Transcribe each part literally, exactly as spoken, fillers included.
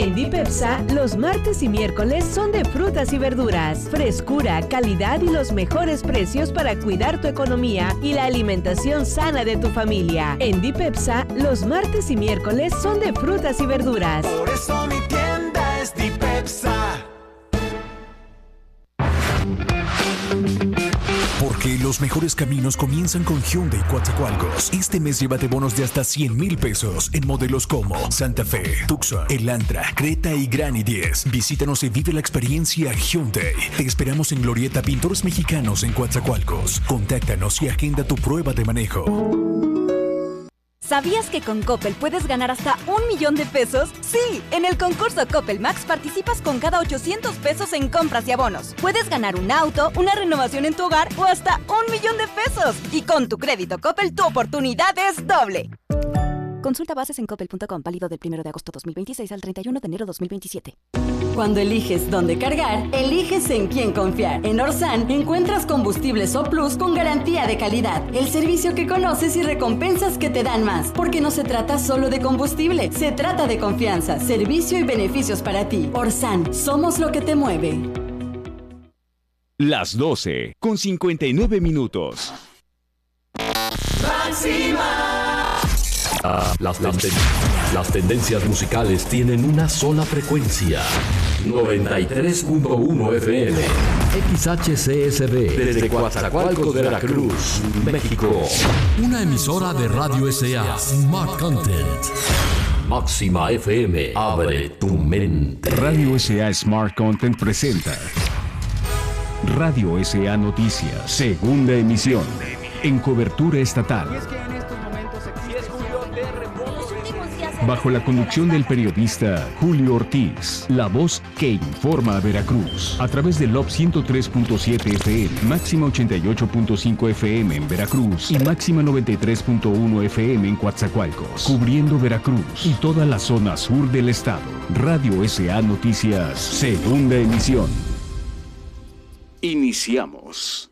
En Dipepsa, los martes y miércoles son de frutas y verduras, frescura, calidad y los mejores precios para cuidar tu economía y la alimentación sana de tu familia. En Dipepsa, los martes y miércoles son de frutas y verduras. Por eso mi tienda es Dipepsa. Porque los mejores caminos comienzan con Hyundai Coatzacoalcos. Este mes llévate bonos de hasta cien mil pesos en modelos como Santa Fe, Tucson, Elantra, Creta y Gran i diez. Visítanos y vive la experiencia Hyundai. Te esperamos en Glorieta Pintores Mexicanos en Coatzacoalcos. Contáctanos y agenda tu prueba de manejo. ¿Sabías que con Coppel puedes ganar hasta un millón de pesos? Sí, en el concurso Coppel Max participas con cada ochocientos pesos en compras y abonos. Puedes ganar un auto, una renovación en tu hogar o hasta un millón de pesos. Y con tu crédito Coppel, tu oportunidad es doble. Consulta bases en coppel punto com, válido del primero de agosto dos mil veintiséis al treinta y uno de enero dos mil veintisiete. Cuando eliges dónde cargar, eliges en quién confiar. En Orsan encuentras combustibles O Plus con garantía de calidad. El servicio que conoces y recompensas que te dan más. Porque no se trata solo de combustible, se trata de confianza, servicio y beneficios para ti. Orsan, somos lo que te mueve. Las doce con cincuenta y nueve minutos. Máxima. Ah, las, tenden- las tendencias musicales tienen una sola frecuencia. noventa y tres punto uno F M. X H C S B. Desde Coatzacoalcos, Veracruz, México. Una emisora de Radio S A. Smart Content. Máxima F M. Abre tu mente. Radio S A Smart Content presenta Radio S A Noticias, segunda emisión, en cobertura estatal. Bajo la conducción del periodista Julio Ortiz, la voz que informa a Veracruz, a través del L O B ciento tres punto siete F M, máxima ochenta y ocho punto cinco F M en Veracruz y máxima noventa y tres punto uno F M en Coatzacoalcos, cubriendo Veracruz y toda la zona sur del estado. Radio S A Noticias, segunda emisión. Iniciamos.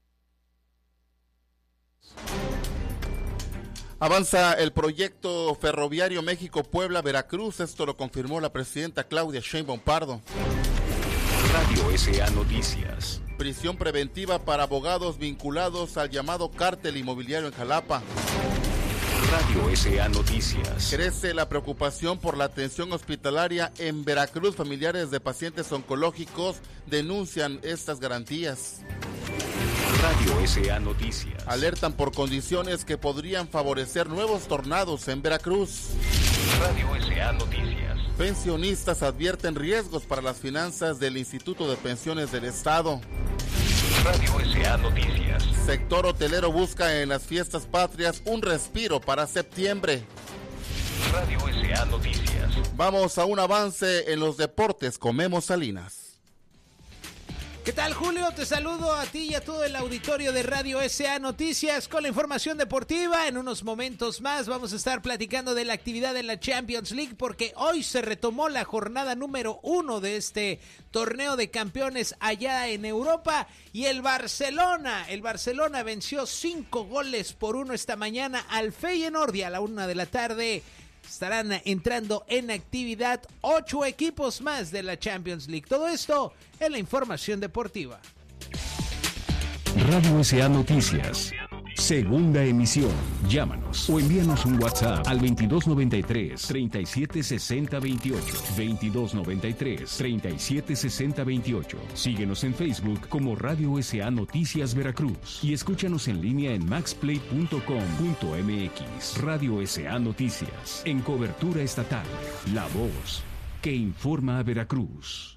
Avanza el proyecto ferroviario México-Puebla-Veracruz. Esto lo confirmó la presidenta Claudia Sheinbaum Pardo. Radio S A Noticias. Prisión preventiva para abogados vinculados al llamado cártel inmobiliario en Jalapa. Radio S A Noticias. Crece la preocupación por la atención hospitalaria en Veracruz. Familiares de pacientes oncológicos denuncian estas garantías. Radio S A Noticias. Alertan por condiciones que podrían favorecer nuevos tornados en Veracruz. Radio S A Noticias. Pensionistas advierten riesgos para las finanzas del Instituto de Pensiones del Estado. Radio S A Noticias. Sector hotelero busca en las fiestas patrias un respiro para septiembre. Radio S A Noticias. Vamos a un avance en los deportes con Memo Salinas. ¿Qué tal, Julio? Te saludo a ti y a todo el auditorio de Radio S A Noticias con la información deportiva. En unos momentos más vamos a estar platicando de la actividad en la Champions League porque hoy se retomó la jornada número uno de este torneo de campeones allá en Europa y el Barcelona, el Barcelona venció cinco goles por uno esta mañana al Feyenoord y a la una de la tarde estarán entrando en actividad ocho equipos más de la Champions League. Todo esto en la información deportiva. Radio S A Noticias, segunda emisión. Llámanos o envíanos un WhatsApp al veintidós noventa y tres, treinta y siete sesenta veintiocho. veintidós noventa y tres, treinta y siete sesenta veintiocho. Síguenos en Facebook como Radio S A Noticias Veracruz y escúchanos en línea en max play punto com punto m x. Radio S A Noticias, en cobertura estatal. La voz que informa a Veracruz.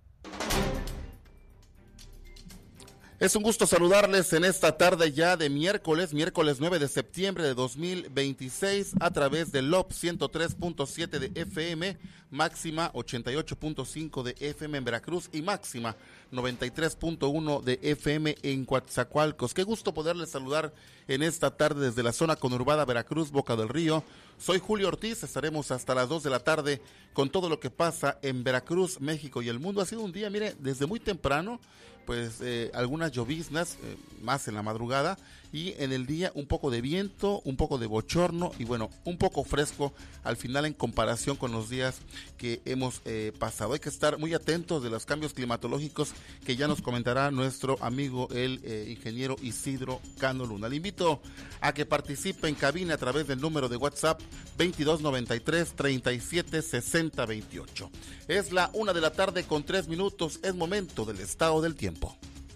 Es un gusto saludarles en esta tarde ya de miércoles, miércoles nueve de septiembre de dos mil veintiséis a través del L O B ciento tres punto siete de F M, máxima ochenta y ocho punto cinco de F M en Veracruz y máxima noventa y tres punto uno de F M en Coatzacoalcos. Qué gusto poderles saludar en esta tarde desde la zona conurbada Veracruz, Boca del Río. Soy Julio Ortiz, estaremos hasta las dos de la tarde con todo lo que pasa en Veracruz, México y el mundo. Ha sido un día, mire, desde muy temprano, pues eh, algunas lloviznas, eh, más en la madrugada, y en el día un poco de viento, un poco de bochorno y bueno, un poco fresco al final en comparación con los días que hemos eh, pasado. Hay que estar muy atentos de los cambios climatológicos que ya nos comentará nuestro amigo el eh, ingeniero Isidro Cano Luna. Le invito a que participe en cabina a través del número de WhatsApp veintidós noventa y tres, treinta y siete, sesenta, veintiocho. Es la una de la tarde con tres minutos, es momento del estado del tiempo.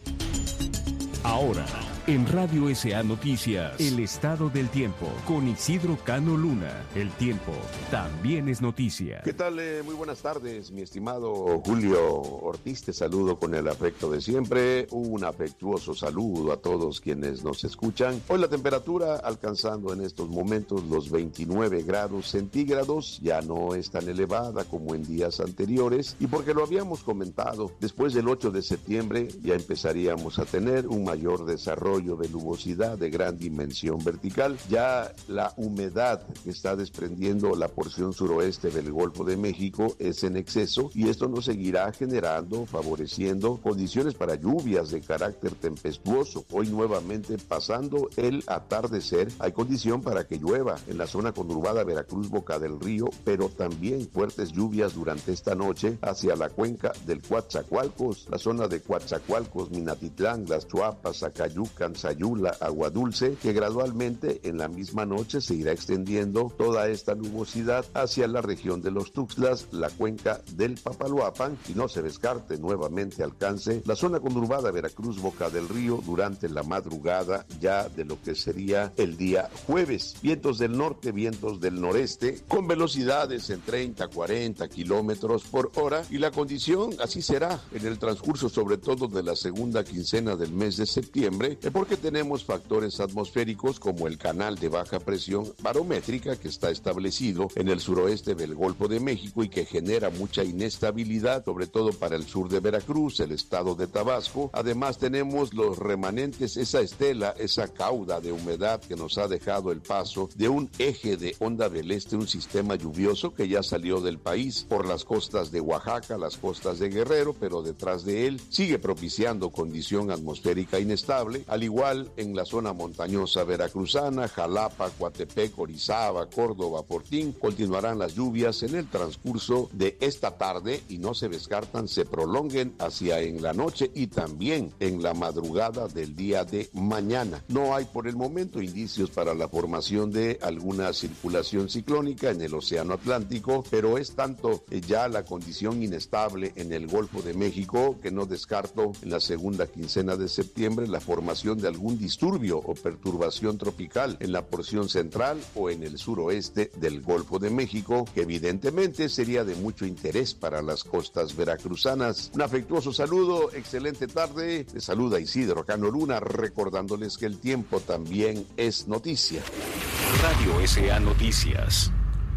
Ahora, en Radio S A Noticias, el estado del tiempo, con Isidro Cano Luna. El tiempo también es noticia. ¿Qué tal? Eh, muy buenas tardes, mi estimado Julio Ortiz. Te saludo con el afecto de siempre. Un afectuoso saludo a todos quienes nos escuchan. Hoy la temperatura alcanzando en estos momentos los veintinueve grados centígrados. Ya no es tan elevada como en días anteriores. Y porque lo habíamos comentado, después del ocho de septiembre ya empezaríamos a tener un mayor mayor desarrollo de nubosidad de gran dimensión vertical. Ya la humedad que está desprendiendo la porción suroeste del Golfo de México es en exceso y esto nos seguirá generando, favoreciendo condiciones para lluvias de carácter tempestuoso. Hoy nuevamente pasando el atardecer hay condición para que llueva en la zona conurbada Veracruz, Boca del Río, pero también fuertes lluvias durante esta noche hacia la cuenca del Coatzacoalcos, la zona de Coatzacoalcos, Minatitlán, Las Chuapas, Zacayucan, Sayula, Agua Dulce, que gradualmente en la misma noche se irá extendiendo toda esta nubosidad hacia la región de los Tuxtlas, la cuenca del Papaloapan, y no se descarte nuevamente alcance la zona conurbada Veracruz, Boca del Río durante la madrugada ya de lo que sería el día jueves. Vientos del norte, vientos del noreste, con velocidades en treinta, cuarenta kilómetros por hora, y la condición así será en el transcurso sobre todo de la segunda quincena del mes de septiembre, porque tenemos factores atmosféricos como el canal de baja presión barométrica que está establecido en el suroeste del Golfo de México y que genera mucha inestabilidad, sobre todo para el sur de Veracruz, el estado de Tabasco. Además tenemos los remanentes, esa estela, esa cauda de humedad que nos ha dejado el paso de un eje de onda del este, un sistema lluvioso que ya salió del país por las costas de Oaxaca, las costas de Guerrero, pero detrás de él sigue propiciando condición atmosférica inestable, al igual en la zona montañosa veracruzana, Jalapa, Coatepec, Orizaba, Córdoba, Fortín, continuarán las lluvias en el transcurso de esta tarde y no se descartan se prolonguen hacia en la noche y también en la madrugada del día de mañana. No hay por el momento indicios para la formación de alguna circulación ciclónica en el Océano Atlántico, pero es tanto ya la condición inestable en el Golfo de México que no descarto en la segunda quincena de septiembre la formación de algún disturbio o perturbación tropical en la porción central o en el suroeste del Golfo de México, que evidentemente sería de mucho interés para las costas veracruzanas. Un afectuoso saludo, excelente tarde. Les saluda Isidro Cano Luna, recordándoles que el tiempo también es noticia. Radio S A Noticias.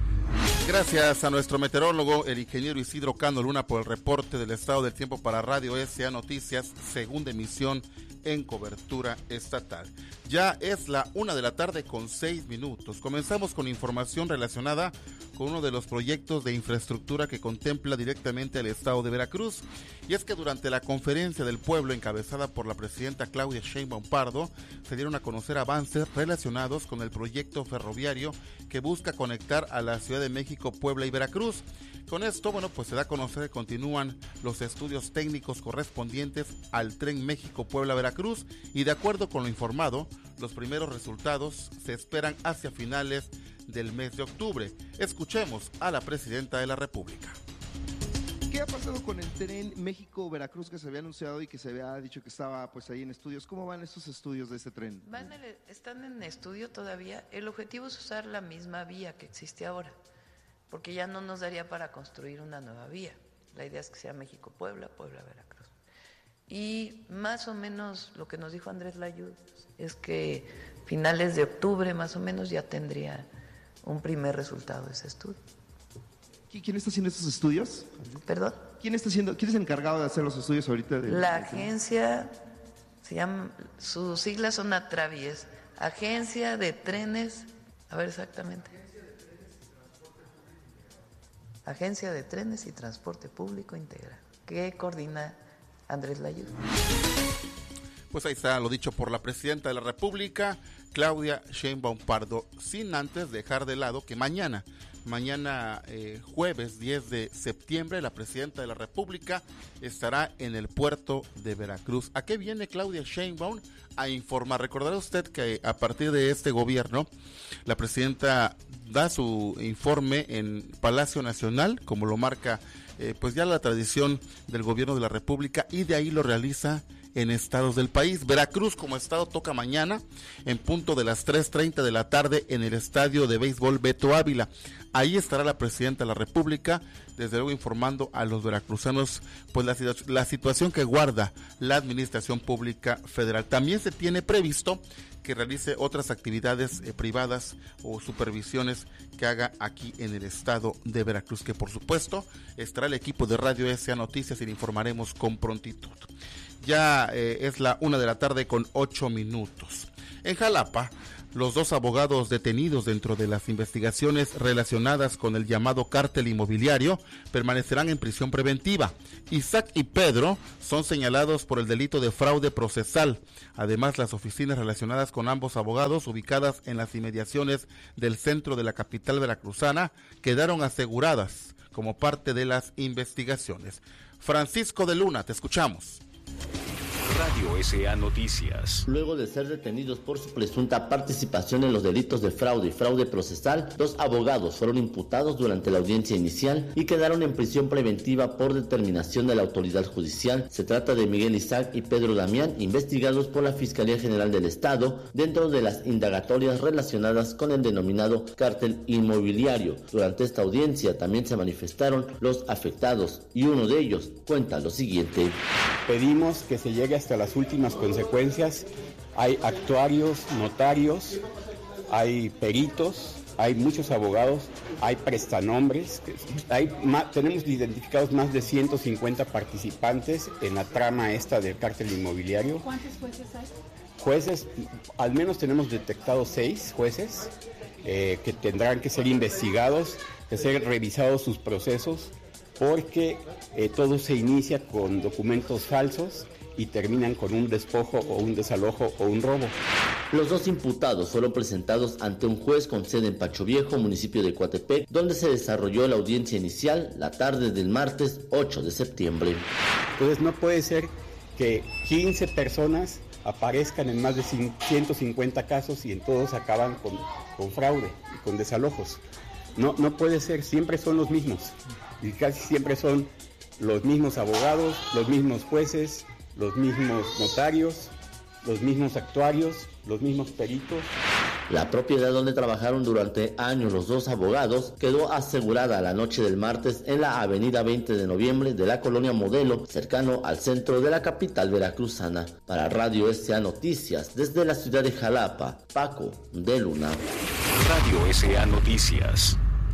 Gracias a nuestro meteorólogo, el ingeniero Isidro Cano Luna, por el reporte del estado del tiempo para Radio S A Noticias, segunda emisión en cobertura estatal. Ya es la una de la tarde con seis minutos. Comenzamos con información relacionada con uno de los proyectos de infraestructura que contempla directamente al estado de Veracruz. Y es que durante la conferencia del pueblo encabezada por la presidenta Claudia Sheinbaum Pardo, se dieron a conocer avances relacionados con el proyecto ferroviario que busca conectar a la Ciudad de México, Puebla y Veracruz. Con esto, bueno, pues se da a conocer que continúan los estudios técnicos correspondientes al Tren México-Puebla-Veracruz y de acuerdo con lo informado, los primeros resultados se esperan hacia finales del mes de octubre. Escuchemos a la presidenta de la República. ¿Qué ha pasado con el Tren México-Veracruz que se había anunciado y que se había dicho que estaba pues ahí en estudios? ¿Cómo van estos estudios de este tren? Van el, están en estudio todavía. El objetivo es usar la misma vía que existe ahora, porque ya no nos daría para construir una nueva vía. La idea es que sea México-Puebla, Puebla-Veracruz. Y más o menos lo que nos dijo Andrés Layud es que finales de octubre más o menos ya tendría un primer resultado de ese estudio. ¿Quién está haciendo estos estudios? ¿Perdón? ¿Quién está haciendo, quién es el encargado de hacer los estudios ahorita? De, la agencia, se llama, sus siglas son ATRAVI, es Agencia de Trenes, a ver exactamente. Agencia de Trenes y Transporte Público Integral, que coordina Andrés Layud. Pues ahí está lo dicho por la presidenta de la República, Claudia Sheinbaum Pardo, sin antes dejar de lado que mañana, mañana eh, jueves diez de septiembre, la presidenta de la República estará en el puerto de Veracruz. ¿A qué viene Claudia Sheinbaum? A informar. Recordará usted que a partir de este gobierno, la presidenta da su informe en Palacio Nacional, como lo marca eh, pues ya la tradición del gobierno de la República, y de ahí lo realiza en estados del país. Veracruz como estado toca mañana en punto de las tres treinta de la tarde en el estadio de béisbol Beto Ávila. Ahí estará la presidenta de la República, desde luego informando a los veracruzanos pues la, la situación que guarda la administración pública federal. También se tiene previsto que realice otras actividades eh, privadas o supervisiones que haga aquí en el estado de Veracruz, que por supuesto estará el equipo de Radio S A Noticias y le informaremos con prontitud. Ya eh, es la una de la tarde con ocho minutos. En Jalapa, los dos abogados detenidos dentro de las investigaciones relacionadas con el llamado cártel inmobiliario permanecerán en prisión preventiva. Isaac y Pedro son señalados por el delito de fraude procesal. Además, las oficinas relacionadas con ambos abogados, ubicadas en las inmediaciones del centro de la capital veracruzana, quedaron aseguradas como parte de las investigaciones. Francisco de Luna, te escuchamos. Radio S A Noticias. Luego de ser detenidos por su presunta participación en los delitos de fraude y fraude procesal, dos abogados fueron imputados durante la audiencia inicial y quedaron en prisión preventiva por determinación de la autoridad judicial. Se trata de Miguel Isaac y Pedro Damián, investigados por la Fiscalía General del Estado dentro de las indagatorias relacionadas con el denominado cártel inmobiliario. Durante esta audiencia también se manifestaron los afectados y uno de ellos cuenta lo siguiente. Pedimos que se llegue hasta las últimas consecuencias. Hay actuarios, notarios, hay peritos, hay muchos abogados, hay prestanombres, hay más, tenemos identificados más de ciento cincuenta participantes en la trama esta del cártel inmobiliario. ¿Cuántos jueces hay? Jueces, al menos tenemos detectados seis jueces eh, que tendrán que ser investigados, que ser revisados sus procesos, porque eh, todo se inicia con documentos falsos y terminan con un despojo o un desalojo o un robo. Los dos imputados fueron presentados ante un juez con sede en Pacho Viejo, municipio de Coatepec, donde se desarrolló la audiencia inicial la tarde del martes ocho de septiembre. Entonces no puede ser que quince personas aparezcan en más de ciento cincuenta casos y en todos acaban con, con fraude y con desalojos. No, no puede ser, siempre son los mismos. Y casi siempre son los mismos abogados, los mismos jueces, los mismos notarios, los mismos actuarios, los mismos peritos. La propiedad donde trabajaron durante años los dos abogados quedó asegurada la noche del martes en la avenida veinte de noviembre de la colonia Modelo, cercano al centro de la capital veracruzana. Para Radio S A Noticias, desde la ciudad de Jalapa, Paco de Luna. Radio S A Noticias.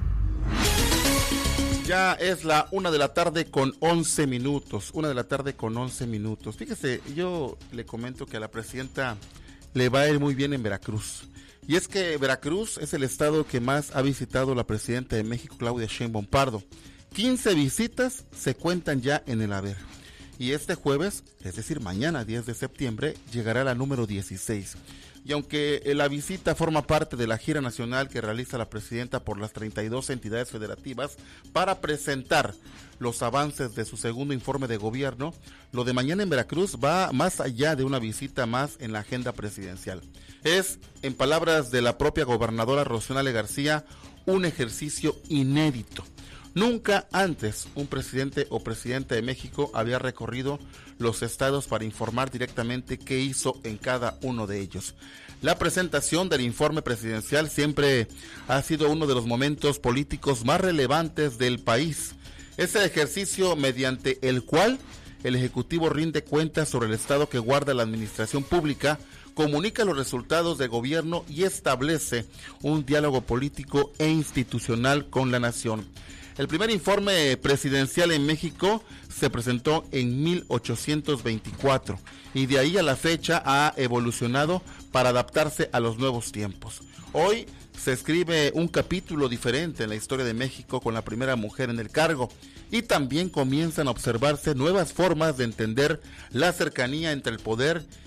Ya es la una de la tarde con once minutos, una de la tarde con once minutos. Fíjese, yo le comento que a la presidenta le va a ir muy bien en Veracruz. Y es que Veracruz es el estado que más ha visitado la presidenta de México, Claudia Sheinbaum Pardo. quince visitas se cuentan ya en el haber. Y este jueves, es decir, mañana diez de septiembre, llegará la número dieciséis. Y aunque la visita forma parte de la gira nacional que realiza la presidenta por las treinta y dos entidades federativas para presentar los avances de su segundo informe de gobierno, lo de mañana en Veracruz va más allá de una visita más en la agenda presidencial. Es, en palabras de la propia gobernadora Rossana García, un ejercicio inédito. Nunca antes un presidente o presidenta de México había recorrido los estados para informar directamente qué hizo en cada uno de ellos. La presentación del informe presidencial siempre ha sido uno de los momentos políticos más relevantes del país. Ese ejercicio mediante el cual el Ejecutivo rinde cuentas sobre el estado que guarda la administración pública, comunica los resultados de gobierno y establece un diálogo político e institucional con la nación. El primer informe presidencial en México se presentó en mil ochocientos veinticuatro y de ahí a la fecha ha evolucionado para adaptarse a los nuevos tiempos. Hoy se escribe un capítulo diferente en la historia de México con la primera mujer en el cargo y también comienzan a observarse nuevas formas de entender la cercanía entre el poder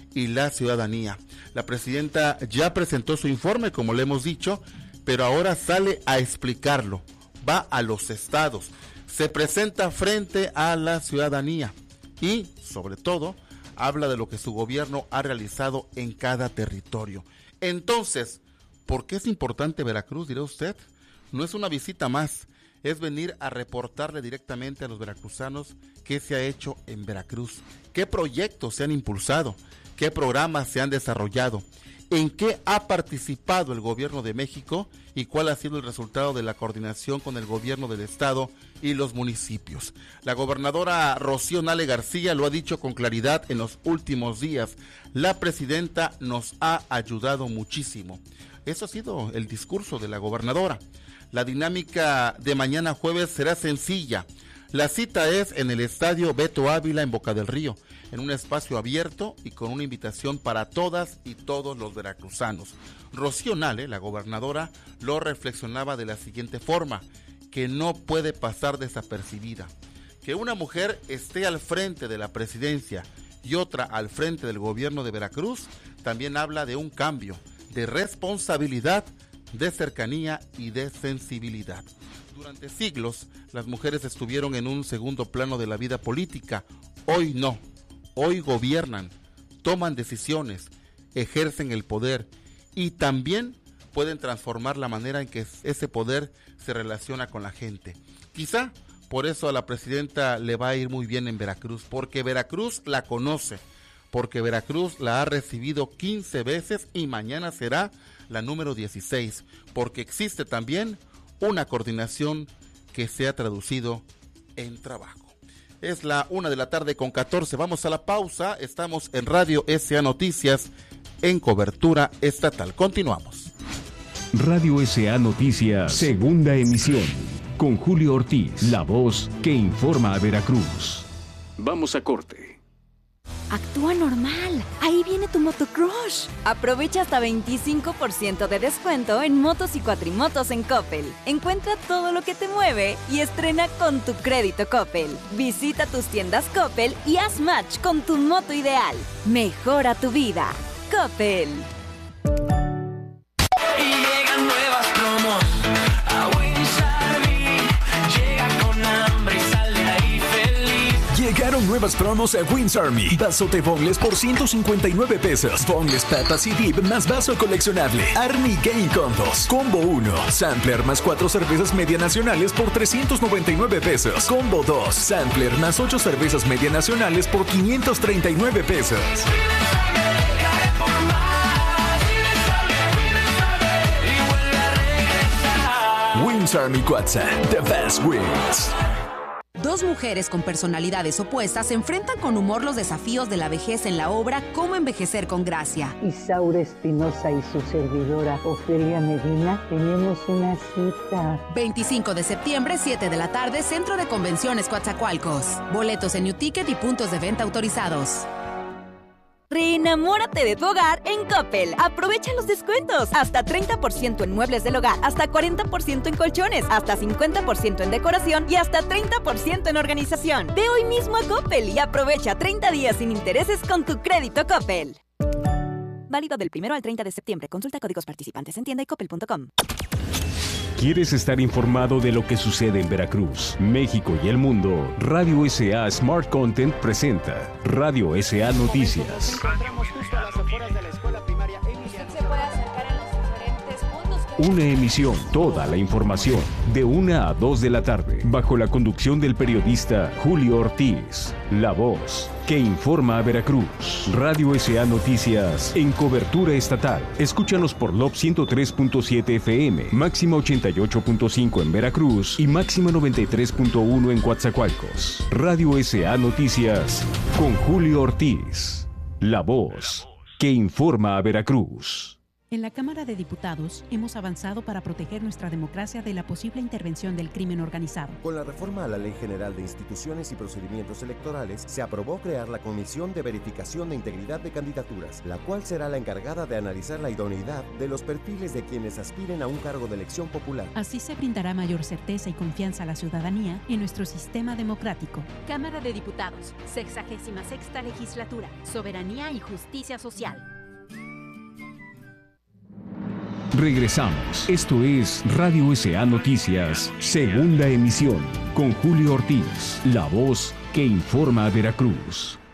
y la ciudadanía. La presidenta ya presentó su informe, como le hemos dicho, pero ahora sale a explicarlo. Va a los estados, se presenta frente a la ciudadanía y, sobre todo, habla de lo que su gobierno ha realizado en cada territorio. Entonces, ¿por qué es importante Veracruz, dirá usted? No es una visita más, es venir a reportarle directamente a los veracruzanos qué se ha hecho en Veracruz, qué proyectos se han impulsado, qué programas se han desarrollado, en qué ha participado el gobierno de México y cuál ha sido el resultado de la coordinación con el gobierno del estado y los municipios. La gobernadora Rocío Nale García lo ha dicho con claridad en los últimos días. La presidenta nos ha ayudado muchísimo. Eso ha sido el discurso de la gobernadora. La dinámica de mañana jueves será sencilla. La cita es en el Estadio Beto Ávila en Boca del Río, en un espacio abierto y con una invitación para todas y todos los veracruzanos. Rocío Nale, la gobernadora, lo reflexionaba de la siguiente forma, que no puede pasar desapercibida. Que una mujer esté al frente de la presidencia y otra al frente del gobierno de Veracruz, también habla de un cambio, de responsabilidad, de cercanía y de sensibilidad. Durante siglos, las mujeres estuvieron en un segundo plano de la vida política. Hoy no. Hoy gobiernan, toman decisiones, ejercen el poder y también pueden transformar la manera en que ese poder se relaciona con la gente. Quizá por eso a la presidenta le va a ir muy bien en Veracruz, porque Veracruz la conoce, porque Veracruz la ha recibido quince veces y mañana será la número dieciséis, porque existe también una coordinación que se ha traducido en trabajo. Es la una de la tarde con catorce, vamos a la pausa, estamos en Radio S A Noticias en cobertura estatal. Continuamos. Radio S A Noticias, segunda emisión, con Julio Ortiz, la voz que informa a Veracruz. Vamos a corte. Actúa normal. Ahí viene tu motocrush. Aprovecha hasta veinticinco por ciento de descuento en motos y cuatrimotos en Coppel. Encuentra todo lo que te mueve y estrena con tu crédito Coppel. Visita tus tiendas Coppel y haz match con tu moto ideal. Mejora tu vida. Coppel. Y llegan nuevas promos a Winsarby. Llega con hambre y sale ahí feliz. Llegaron nuevas promos a Wins Army. Vaso de boneless por ciento cincuenta y nueve pesos. Boneless papas y dip más vaso coleccionable. Army Game Combos. Combo uno. Sampler más cuatro cervezas media nacionales por trescientos noventa y nueve pesos. Combo dos. Sampler más ocho cervezas media nacionales por quinientos treinta y nueve pesos. Wins Army Cuatza. The best wins. Dos mujeres con personalidades opuestas se enfrentan con humor los desafíos de la vejez en la obra Cómo envejecer con gracia. Isaura Espinosa y su servidora Ofelia Medina tenemos una cita. veinticinco de septiembre, siete de la tarde, Centro de Convenciones Coatzacoalcos. Boletos en Newticket y puntos de venta autorizados. Reenamórate de tu hogar en Coppel. Aprovecha los descuentos. Hasta treinta por ciento en muebles del hogar, hasta cuarenta por ciento en colchones, hasta cincuenta por ciento en decoración y hasta treinta por ciento en organización. Ve hoy mismo a Coppel y aprovecha treinta días sin intereses con tu crédito Coppel. Válido del primero al treinta de septiembre. Consulta códigos participantes en tienda y coppel punto com. ¿Quieres estar informado de lo que sucede en Veracruz, México y el mundo? Radio S A Smart Content presenta Radio S A Noticias. Una emisión, toda la información, de una a dos de la tarde, bajo la conducción del periodista Julio Ortiz, la voz que informa a Veracruz. Radio S A Noticias, en cobertura estatal. Escúchanos por L O P ciento tres punto siete F M, máxima ochenta y ocho punto cinco en Veracruz y máxima noventa y tres punto uno en Coatzacoalcos. Radio S A Noticias, con Julio Ortiz, la voz que informa a Veracruz. En la Cámara de Diputados hemos avanzado para proteger nuestra democracia de la posible intervención del crimen organizado. Con la reforma a la Ley General de Instituciones y Procedimientos Electorales, se aprobó crear la Comisión de Verificación de Integridad de Candidaturas, la cual será la encargada de analizar la idoneidad de los perfiles de quienes aspiren a un cargo de elección popular. Así se brindará mayor certeza y confianza a la ciudadanía en nuestro sistema democrático. Cámara de Diputados, sexagésima sexta legislatura, soberanía y justicia social. Regresamos. Esto es Radio S A Noticias, segunda emisión, con Julio Ortiz, la voz que informa a Veracruz.